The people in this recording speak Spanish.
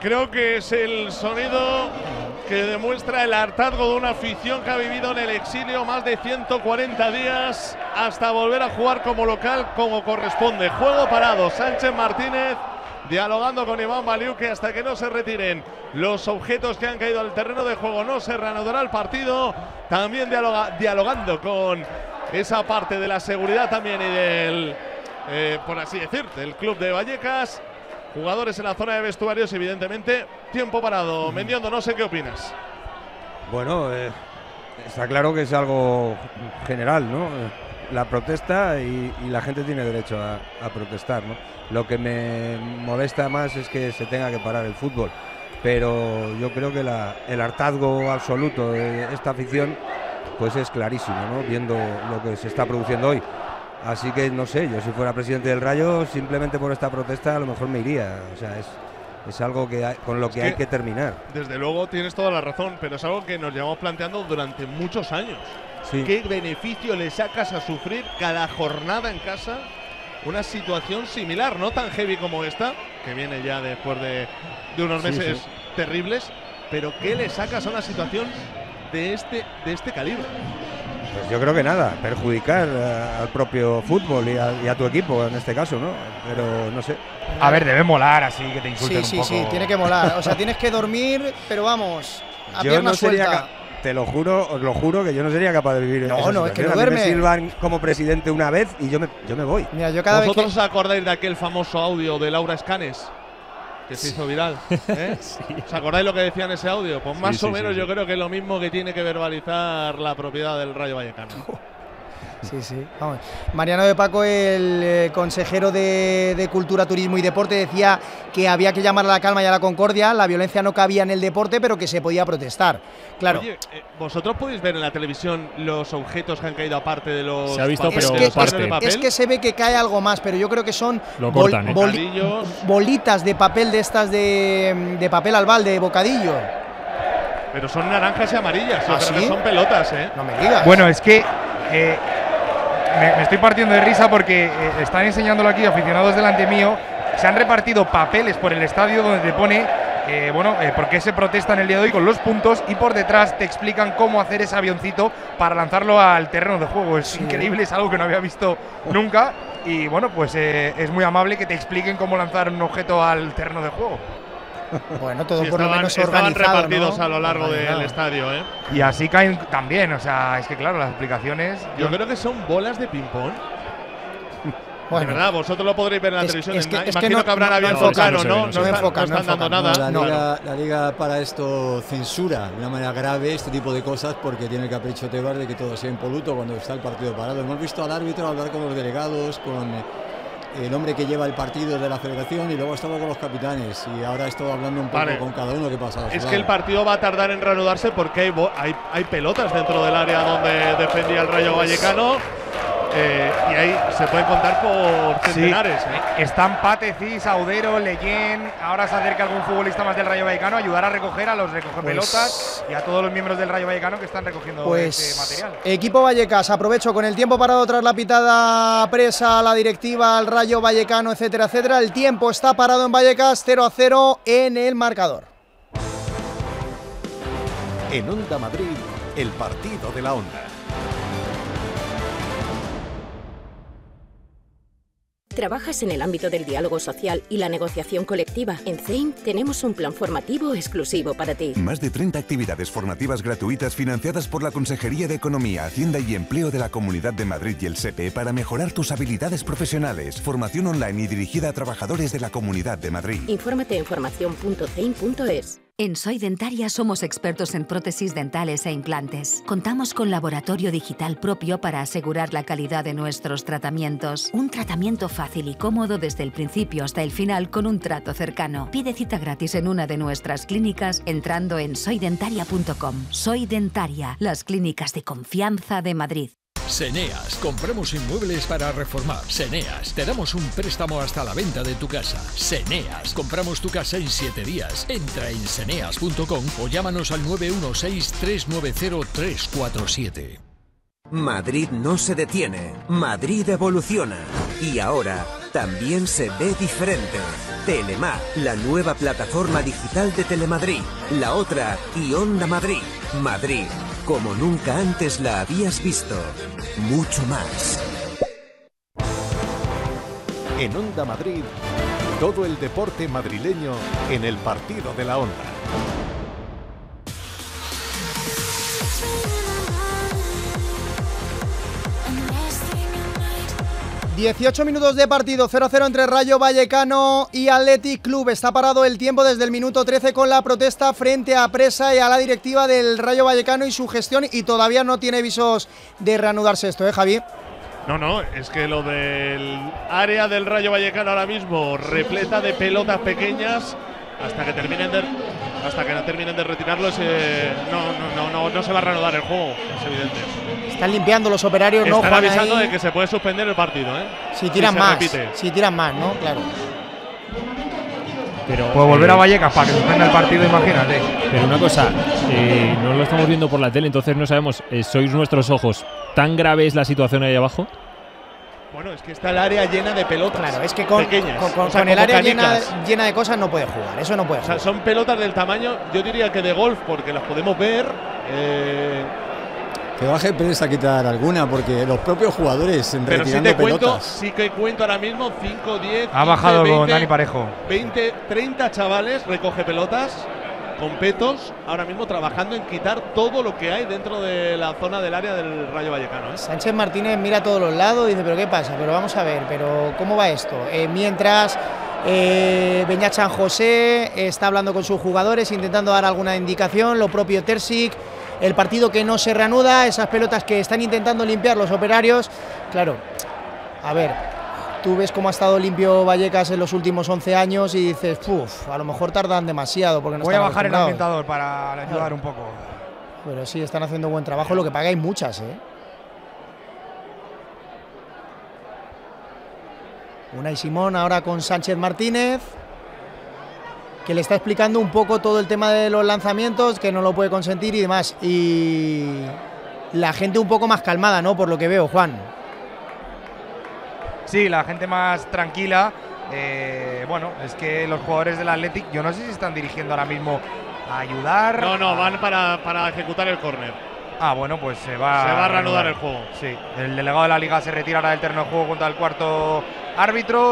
Creo que es el sonido que demuestra el hartazgo de una afición que ha vivido en el exilio más de 140 días hasta volver a jugar como local como corresponde. Juego parado, Sánchez Martínez dialogando con Iván Baliu, que hasta que no se retiren los objetos que han caído al terreno de juego no se reanudará el partido. También dialogando con esa parte de la seguridad también y del, por así decir, del club de Vallecas. Jugadores en la zona de vestuarios, evidentemente, tiempo parado. Mendiondo, no sé qué opinas. Bueno, está claro que es algo general, ¿no? La protesta y la gente tiene derecho a protestar, ¿no? Lo que me molesta más es que se tenga que parar el fútbol, pero yo creo que el hartazgo absoluto de esta afición pues es clarísimo, ¿no? Viendo lo que se está produciendo hoy. Así que no sé, yo si fuera presidente del Rayo, simplemente por esta protesta a lo mejor me iría. O sea, es algo con lo que hay que terminar. Desde luego tienes toda la razón, pero es algo que nos llevamos planteando durante muchos años. Sí. ¿Qué beneficio le sacas a sufrir cada jornada en casa una situación similar, no tan heavy como esta, que viene ya después de unos meses terribles, pero qué le sacas a una situación de este calibre? Pues yo creo que nada, perjudicar al propio fútbol y a tu equipo en este caso, ¿no? Pero no sé. A ver, debe molar así que te insulten un poco. Sí, tiene que molar. O sea, tienes que dormir, pero vamos, a yo pierna no sería suelta. Te lo juro, os lo juro que yo no sería capaz de vivir en esa No, es que no situación. A mí duerme. me silban como presidente una vez y yo me voy. Mira, yo cada ¿Vosotros vez os acordáis de aquel famoso audio de Laura Escanes que se hizo viral? ¿Os acordáis lo que decía en ese audio? Pues más o menos yo creo que es lo mismo que tiene que verbalizar la propiedad del Rayo Vallecano. Sí. Vamos. Mariano de Paco, el consejero de Cultura, Turismo y Deporte, decía que había que llamar a la calma y a la concordia. La violencia no cabía en el deporte, pero que se podía protestar. Claro. Oye, ¿vosotros podéis ver en la televisión los objetos que han caído aparte de los… Se ha visto, pero es que se ve que cae algo más, pero yo creo que son bocadillos, bolitas de papel de estas de papel albal, de bocadillo. Pero son naranjas y amarillas, ¿Ah, yo creo sí? que son pelotas, ¿eh? No me digas. Bueno, es que me estoy partiendo de risa porque están enseñándolo aquí aficionados delante mío. Se han repartido papeles por el estadio donde te pone por qué se protesta en el día de hoy con los puntos, y por detrás te explican cómo hacer ese avioncito para lanzarlo al terreno de juego. Es increíble, es algo que no había visto nunca, y bueno, pues es muy amable que te expliquen cómo lanzar un objeto al terreno de juego. Bueno, todo por lo menos estaban organizado, repartidos, ¿no? a lo largo del estadio, ¿eh? Y así caen también, o sea, es que claro, las explicaciones… Yo creo que son bolas de ping-pong. Bueno, de verdad, vosotros lo podréis ver en la televisión. Imagino que habrán abierto, claro, no están dando nada. La Liga para esto censura de una manera grave este tipo de cosas porque tiene el capricho Tebas de que todo sea impoluto cuando está el partido parado. Hemos visto al árbitro hablar con los delegados, con el hombre que lleva el partido de la federación, y luego ha estado con los capitanes, y ahora ha estado hablando un poco con cada uno que pasa. Es que el partido va a tardar en reanudarse porque hay pelotas dentro del área donde defendía el Rayo Vallecano. Y ahí se pueden contar por centenares. Están Pateci, Saudero, Leyen. Ahora se acerca algún futbolista más del Rayo Vallecano a ayudar a recoger a los pelotas y a todos los miembros del Rayo Vallecano que están recogiendo ese material. Equipo Vallecas, aprovecho con el tiempo parado tras la pitada presa a la directiva, al Rayo Vallecano, etcétera, etcétera. El tiempo está parado en Vallecas, 0-0 en el marcador. En Onda Madrid, el partido de la Onda. ¿Trabajas en el ámbito del diálogo social y la negociación colectiva? En CEIM tenemos un plan formativo exclusivo para ti. Más de 30 actividades formativas gratuitas financiadas por la Consejería de Economía, Hacienda y Empleo de la Comunidad de Madrid y el SEPE para mejorar tus habilidades profesionales. Formación online y dirigida a trabajadores de la Comunidad de Madrid. Infórmate en formación.ceim.es. En Soy Dentaria somos expertos en prótesis dentales e implantes. Contamos con laboratorio digital propio para asegurar la calidad de nuestros tratamientos. Un tratamiento fácil y cómodo desde el principio hasta el final con un trato cercano. Pide cita gratis en una de nuestras clínicas entrando en soydentaria.com. Soy Dentaria, las clínicas de confianza de Madrid. Seneas, compramos inmuebles para reformar. Seneas, te damos un préstamo hasta la venta de tu casa. Seneas, compramos tu casa en 7 días. Entra en seneas.com o llámanos al 916-390-347. Madrid no se detiene, Madrid evoluciona. Y ahora también se ve diferente. Telemar, la nueva plataforma digital de Telemadrid. La otra, y Onda Madrid. Madrid, como nunca antes la habías visto. Mucho más. En Onda Madrid, todo el deporte madrileño en el partido de la Onda. 18 minutos de partido, 0-0 entre Rayo Vallecano y Athletic Club. Está parado el tiempo desde el minuto 13 con la protesta frente a Presa y a la directiva del Rayo Vallecano y su gestión, y todavía no tiene visos de reanudarse esto, Javi. No, es que lo del área del Rayo Vallecano ahora mismo repleta de pelotas pequeñas hasta que no terminen de retirarlo. No se va a reanudar el juego, es evidente. Están limpiando los operarios, ¿no? Están avisando de que se puede suspender el partido, Si tiran más, ¿no? Claro. Pero puede volver a Vallecas para que suspenda el partido, imagínate. Pero una cosa, no lo estamos viendo por la tele, entonces no sabemos, sois nuestros ojos, ¿tan grave es la situación ahí abajo? Bueno, es que está el área llena de pelotas. Claro, es que con el área llena de cosas no puede jugar. Eso no puede jugar. O sea, son pelotas del tamaño, yo diría que de golf, porque las podemos ver. Que baje Presa a quitar alguna, porque los propios jugadores pero retirando pelotas. Sí que cuento ahora mismo 5, 10, ha bajado 20, con Dani Parejo. 20, 30 chavales recoge pelotas con petos, ahora mismo trabajando en quitar todo lo que hay dentro de la zona del área del Rayo Vallecano. Sánchez Martínez mira a todos los lados y dice, pero ¿qué pasa? Pero vamos a ver, pero ¿cómo va esto? Mientras Beñat San José está hablando con sus jugadores, intentando dar alguna indicación, lo propio Terzic, el partido que no se reanuda, esas pelotas que están intentando limpiar los operarios. Claro, a ver, tú ves cómo ha estado limpio Vallecas en los últimos 11 años y dices, a lo mejor tardan demasiado porque no. Voy a bajar el ambientador para ayudar un poco. Pero sí, están haciendo buen trabajo, lo que paga hay muchas, Unai Simón ahora con Sánchez Martínez, que le está explicando un poco todo el tema de los lanzamientos, que no lo puede consentir y demás. Y la gente un poco más calmada, ¿no? Por lo que veo, Juan. Sí, la gente más tranquila. Bueno, es que los jugadores del Athletic, yo no sé si están dirigiendo ahora mismo a ayudar. No, van para ejecutar el córner. Bueno, pues se va a reanudar el juego. Sí, el delegado de la Liga se retira ahora del terreno de juego contra el cuarto árbitro.